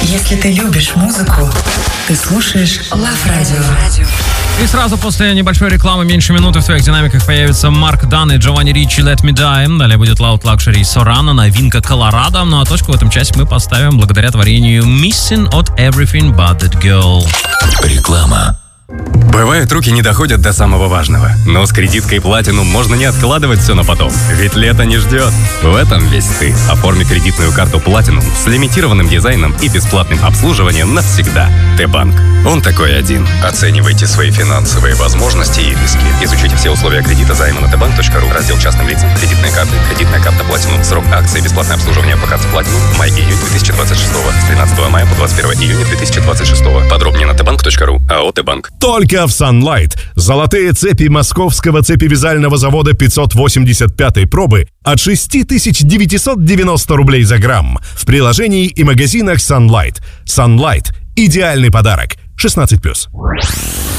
Если ты любишь музыку, ты слушаешь Love Radio. И сразу после небольшой рекламы, меньше минуты, в твоих динамиках появится Марк Дан и Джованни Ричи «Let Me Die». Далее будет Loud Luxury Sorana, новинка «Колорадо». Ну а точку в этом часе мы поставим благодаря творению «Missing» от Everything But That Girl. Реклама. Бывает, руки не доходят до самого важного. Но с кредиткой Platinum можно не откладывать все на потом. Ведь лето не ждет. В этом весь ты. Оформи кредитную карту Platinum с лимитированным дизайном и бесплатным обслуживанием навсегда. Т-банк. Он такой один. Оценивайте свои финансовые возможности и риски. Изучите все условия кредита займа на tbank.ru. Раздел частным лицам. Кредитные карты. Кредитная карта Platinum. Срок акции. Бесплатное обслуживание по карте Platinum. Май-июнь 2026. С 13 мая по 21 июня 2026. Подробнее на tbank.ru. АО Т-банк. Только в Sunlight. Золотые цепи московского цепевязального завода 585-й пробы от 6990 рублей за грамм. В приложении и магазинах Sunlight. Sunlight. Идеальный подарок. 16+.